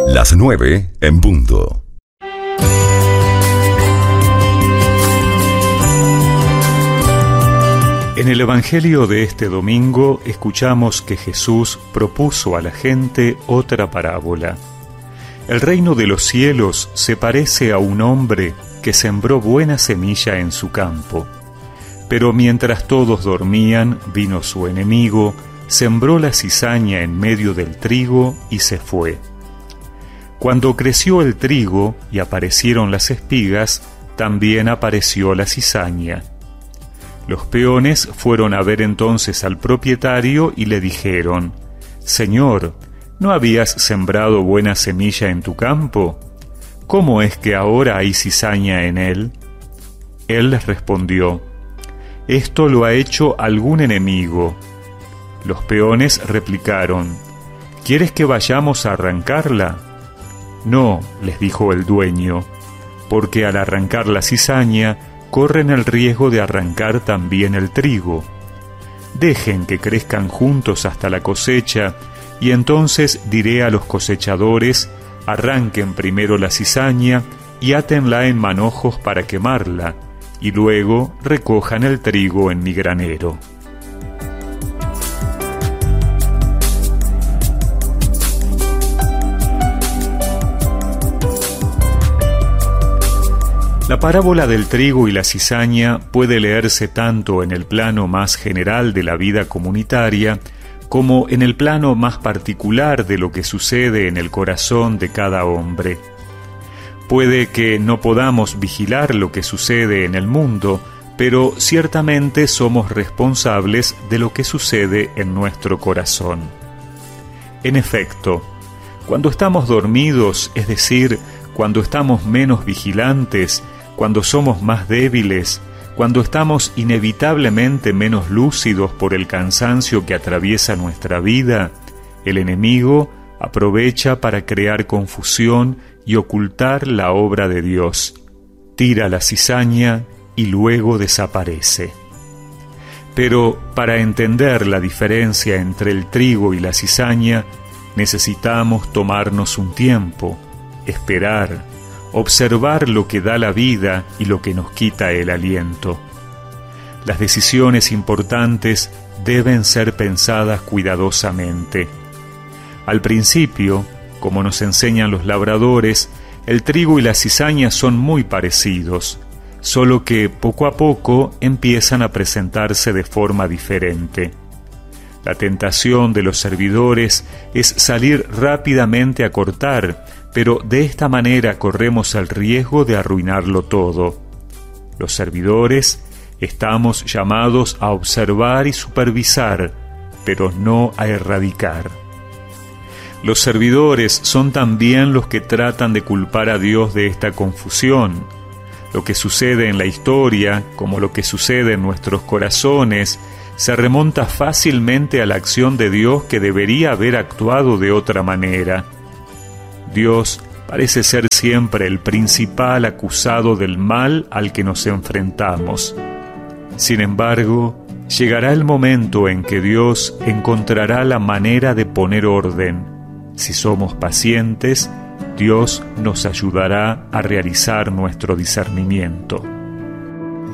Las 9 en punto. En el Evangelio de este domingo escuchamos que Jesús propuso a la gente otra parábola. El reino de los cielos se parece a un hombre que sembró buena semilla en su campo. Pero mientras todos dormían, vino su enemigo, sembró la cizaña en medio del trigo y se fue. Cuando creció el trigo y aparecieron las espigas, también apareció la cizaña. Los peones fueron a ver entonces al propietario y le dijeron: «Señor, ¿no habías sembrado buena semilla en tu campo? ¿Cómo es que ahora hay cizaña en él?» Él les respondió: «Esto lo ha hecho algún enemigo». Los peones replicaron: «¿Quieres que vayamos a arrancarla?» «No», les dijo el dueño, «porque al arrancar la cizaña, corren el riesgo de arrancar también el trigo. Dejen que crezcan juntos hasta la cosecha, y entonces diré a los cosechadores: arranquen primero la cizaña y átenla en manojos para quemarla, y luego recojan el trigo en mi granero». La parábola del trigo y la cizaña puede leerse tanto en el plano más general de la vida comunitaria como en el plano más particular de lo que sucede en el corazón de cada hombre. Puede que no podamos vigilar lo que sucede en el mundo, pero ciertamente somos responsables de lo que sucede en nuestro corazón. En efecto, cuando estamos dormidos, es decir, cuando estamos menos vigilantes, cuando somos más débiles, cuando estamos inevitablemente menos lúcidos por el cansancio que atraviesa nuestra vida, el enemigo aprovecha para crear confusión y ocultar la obra de Dios. Tira la cizaña y luego desaparece. Pero para entender la diferencia entre el trigo y la cizaña, necesitamos tomarnos un tiempo, esperar, observar lo que da la vida y lo que nos quita el aliento. Las decisiones importantes deben ser pensadas cuidadosamente. Al principio, como nos enseñan los labradores, el trigo y la cizaña son muy parecidos, solo que poco a poco empiezan a presentarse de forma diferente. La tentación de los servidores es salir rápidamente a cortar, pero de esta manera corremos el riesgo de arruinarlo todo. Los servidores estamos llamados a observar y supervisar, pero no a erradicar. Los servidores son también los que tratan de culpar a Dios de esta confusión. Lo que sucede en la historia, como lo que sucede en nuestros corazones, se remonta fácilmente a la acción de Dios que debería haber actuado de otra manera. Dios parece ser siempre el principal acusado del mal al que nos enfrentamos. Sin embargo, llegará el momento en que Dios encontrará la manera de poner orden. Si somos pacientes, Dios nos ayudará a realizar nuestro discernimiento.